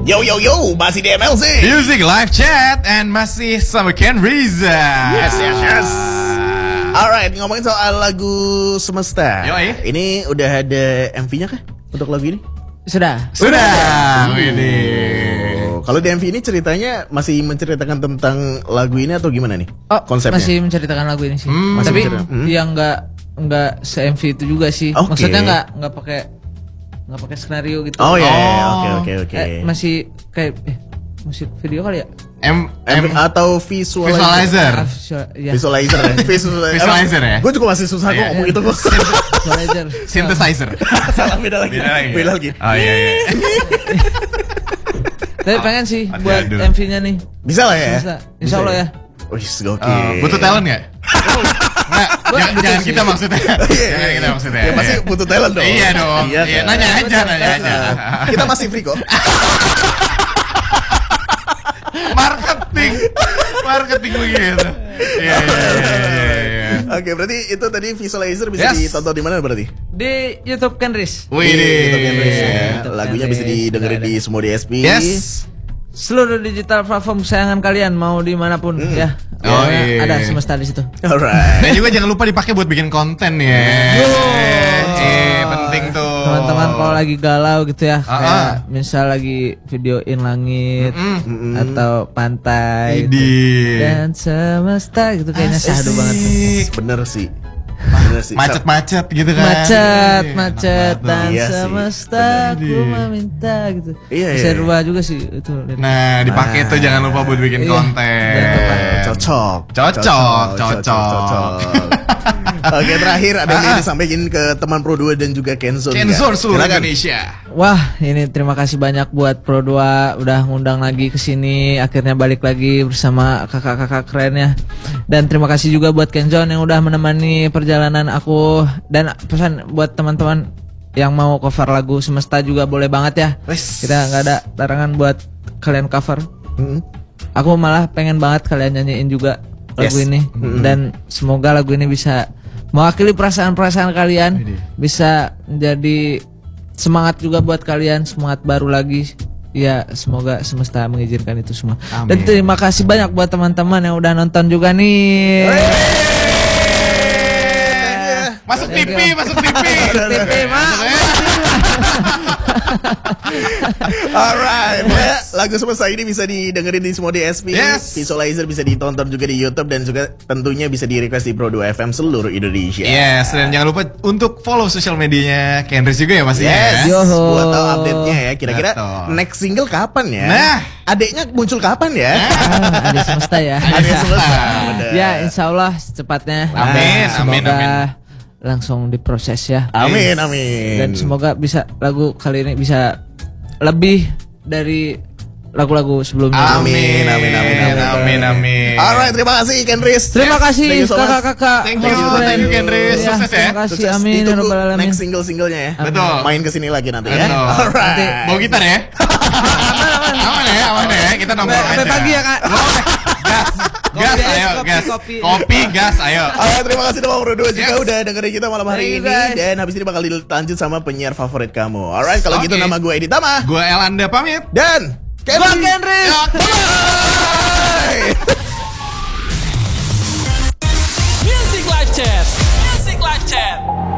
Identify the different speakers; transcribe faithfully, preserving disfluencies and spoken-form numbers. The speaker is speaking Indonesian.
Speaker 1: Yo yo yo, masih di M L C
Speaker 2: Music Live Chat and masih sama Ken Riza.
Speaker 1: Yes yes yes. Alright, ngomongin soal lagu Semesta.
Speaker 2: Yoi.
Speaker 1: Ini udah ada M V-nya kah untuk lagu ini?
Speaker 3: Sudah.
Speaker 2: Sudah. Ini.
Speaker 1: Oh, kalau di M V ini ceritanya masih menceritakan tentang lagu ini atau gimana nih?
Speaker 3: Oh,
Speaker 1: konsepnya?
Speaker 3: Masih menceritakan lagu ini sih.
Speaker 2: Hmm,
Speaker 3: Tapi
Speaker 1: hmm.
Speaker 3: yang enggak enggak se-M V itu juga sih.
Speaker 1: Okay.
Speaker 3: Maksudnya enggak enggak pakai enggak pakai skenario gitu.
Speaker 1: Oh ya, yeah.
Speaker 2: Oh.
Speaker 1: oke oke oke.
Speaker 3: Eh, masih kayak eh, musik video kali ya?
Speaker 2: M
Speaker 1: M
Speaker 2: M
Speaker 1: atau visualizer?
Speaker 2: Visualizer.
Speaker 3: Ah, visual- ya.
Speaker 1: Visualizer ya. Visualizer,
Speaker 2: Visualizer ya?
Speaker 1: Gue juga masih susah kok
Speaker 2: Iya.
Speaker 1: ngomong itu kok.
Speaker 3: Visualizer.
Speaker 2: Synthesizer.
Speaker 1: Salah beda lagi.
Speaker 2: Beda lagi.
Speaker 1: Beda lagi.
Speaker 2: Oh iya iya.
Speaker 3: Tapi pengen sih
Speaker 2: Aduh,
Speaker 3: buat
Speaker 2: aduh.
Speaker 3: M V-nya nih.
Speaker 1: Bisa lah ya.
Speaker 3: Bisa. Insya Allah ya.
Speaker 1: Wih,
Speaker 2: Oh,
Speaker 1: gokil.
Speaker 2: butuh talent nggak? Nggak, jangan,
Speaker 3: butuh
Speaker 2: jangan
Speaker 3: sih.
Speaker 2: kita maksudnya. Jangan kita maksudnya.
Speaker 1: Ya pasti
Speaker 2: Iya.
Speaker 1: butuh talent dong.
Speaker 2: Iya dong.
Speaker 1: Iya,
Speaker 2: Iya,
Speaker 1: kan?
Speaker 2: nanya aja, nanya aja.
Speaker 1: Kita masih free kok.
Speaker 2: Marketing, marketing begitu. Iya iya iya iya. iya.
Speaker 1: Oke, berarti itu tadi visualizer bisa
Speaker 2: Yes.
Speaker 1: ditonton di mana berarti?
Speaker 3: Di YouTube Ken Riz.
Speaker 2: Wih,
Speaker 1: Di YouTube English ya.
Speaker 3: YouTube
Speaker 1: Lagunya bisa
Speaker 3: English.
Speaker 1: didengerin di semua D S P.
Speaker 2: Yes.
Speaker 3: Seluruh digital platform kesayangan kalian mau dimanapun ya.
Speaker 2: Oh,
Speaker 3: Ya,
Speaker 2: iya.
Speaker 3: Ada Semesta di situ.
Speaker 1: Alright.
Speaker 2: Dan juga jangan lupa dipakai buat bikin konten ya. Eh, penting tuh.
Speaker 3: Teman-teman kalau lagi galau gitu ya,
Speaker 2: Ah,
Speaker 3: kayak
Speaker 2: ah.
Speaker 3: misal lagi videoin langit
Speaker 2: Mm-mm.
Speaker 3: atau pantai gitu.
Speaker 2: Idih.
Speaker 3: Dan semesta gitu kayaknya syahdu banget.
Speaker 1: Asik. Bener sih. Bener sih.
Speaker 2: Macet-macet gitu kan.
Speaker 3: Macet,
Speaker 2: Iya,
Speaker 3: macet
Speaker 2: mantap.
Speaker 3: dan
Speaker 1: Iya sih,
Speaker 3: semesta
Speaker 2: bener.
Speaker 3: aku meminta gitu.
Speaker 1: Iya,
Speaker 3: Bisa
Speaker 1: iya.
Speaker 3: rubah juga sih itu.
Speaker 2: Nah, dipakai tuh jangan lupa buat bikin
Speaker 3: Iya.
Speaker 2: konten.
Speaker 1: Cocok.
Speaker 2: Cocok, cocok.
Speaker 1: Oke, terakhir ada yang
Speaker 2: Ah, ah.
Speaker 1: disampaikan ke teman Pro dua dan juga Kenzone.
Speaker 2: Kenzone seluruh
Speaker 1: Silakan.
Speaker 2: Indonesia.
Speaker 3: Wah, ini terima kasih banyak buat Pro dua udah ngundang lagi ke sini, akhirnya balik lagi bersama kakak-kakak kerennya. Dan terima kasih juga buat Kenzone yang udah menemani perjalanan aku, dan pesan buat teman-teman yang mau cover lagu Semesta juga boleh banget ya.
Speaker 2: Wes.
Speaker 3: Kita nggak ada larangan buat kalian cover.
Speaker 1: Mm-mm.
Speaker 3: Aku malah pengen banget kalian nyanyiin juga lagu
Speaker 1: Yes.
Speaker 3: ini, dan semoga lagu ini bisa mewakili perasaan-perasaan kalian,
Speaker 2: Ini.
Speaker 3: bisa menjadi semangat juga buat kalian, semangat baru lagi. Ya, semoga semesta mengizinkan itu semua.
Speaker 2: Amin.
Speaker 3: Dan terima kasih banyak buat teman-teman yang udah nonton juga nih.
Speaker 2: Masuk T V, masuk T V.
Speaker 3: T V, Mak.
Speaker 1: Alright, ya, lagu Semesta ini bisa didengerin di semua D S P.
Speaker 2: Yes.
Speaker 1: Visualizer bisa ditonton juga di YouTube dan juga tentunya bisa di request di Pro dua F M seluruh Indonesia.
Speaker 2: Yes, dan jangan lupa untuk follow sosial medianya Kenris juga ya Mas ya.
Speaker 1: Yes,
Speaker 3: Yoho.
Speaker 1: buat tahu update-nya ya. Kira-kira
Speaker 2: Betul.
Speaker 1: next single kapan ya?
Speaker 2: Nah.
Speaker 1: Adeknya muncul kapan ya?
Speaker 3: Ah, ada semesta ya.
Speaker 1: Adek Semesta. Bener.
Speaker 3: Ya, insya Allah secepatnya.
Speaker 2: Amin,
Speaker 3: Nah,
Speaker 2: amin,
Speaker 3: semoga
Speaker 2: amin.
Speaker 3: langsung diproses ya.
Speaker 1: Amin, amin.
Speaker 3: Dan semoga bisa lagu kali ini bisa lebih dari lagu-lagu sebelumnya.
Speaker 1: Amin, amin, amin, amin.
Speaker 2: amin, amin.
Speaker 1: Alright, terima kasih Kenris.
Speaker 3: Terima kasih
Speaker 1: Thank you so much.
Speaker 3: kakak-kakak.
Speaker 2: Thank you,
Speaker 3: Keren.
Speaker 2: thank you, Kenris.
Speaker 3: Ya,
Speaker 2: Sukses ya.
Speaker 3: Terima kasih,
Speaker 1: Sukses.
Speaker 3: amin. ya
Speaker 1: Ditunggu
Speaker 3: rabbal alamin.
Speaker 1: next single-singlenya ya.
Speaker 2: Betul.
Speaker 1: Main kesini lagi nanti ya.
Speaker 2: Betul.
Speaker 1: Alright.
Speaker 2: Bawa gitar ya. Aman ya, aman ya. Kita nongkrong aja.
Speaker 3: Sampai pagi ya, Kak.
Speaker 2: Gas,
Speaker 3: Kopi,
Speaker 2: ayo,
Speaker 3: kopi,
Speaker 2: gas.
Speaker 3: kopi.
Speaker 2: Kopi, gas, ayo.
Speaker 1: Alright, terima kasih teman Pro dua juga
Speaker 2: Yes.
Speaker 1: udah dengerin kita malam hari
Speaker 3: Thank you,
Speaker 1: ini.
Speaker 3: guys.
Speaker 1: Dan habis ini bakal dilanjut sama penyiar favorit kamu. Alright, kalau gitu
Speaker 2: Oke.
Speaker 1: nama gue Edi Tama.
Speaker 2: Gua Elanda pamit.
Speaker 1: Dan
Speaker 3: Bang Kenris.
Speaker 1: Ya, bye.
Speaker 4: Music Live Chat. Music Live Chat.